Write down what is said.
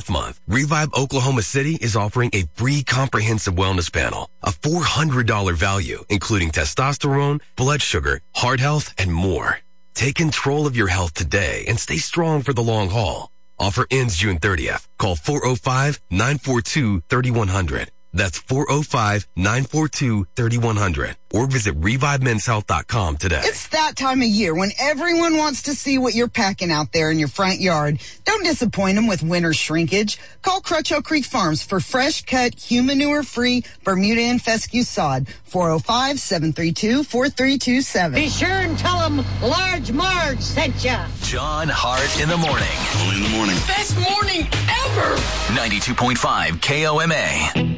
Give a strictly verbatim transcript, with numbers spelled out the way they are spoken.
Health Month, Revive Oklahoma City is offering a free comprehensive wellness panel, a four hundred dollars value, including testosterone, blood sugar, heart health, and more. Take control of your health today and stay strong for the long haul. Offer ends June thirtieth. Call four oh five, nine four two, three one zero zero. That's four oh five, nine four two, three one zero zero. Or visit revive men's health dot com today. It's that time of year when everyone wants to see what you're packing out there in your front yard. Don't disappoint them with winter shrinkage. Call Crutcho Creek Farms for fresh cut, humanure-free Bermuda and fescue sod. four oh five, seven three two, four three two seven. Be sure and tell them Large Marge sent ya. John Hart in the morning. Only in the morning. Best morning ever. ninety-two point five K O M A.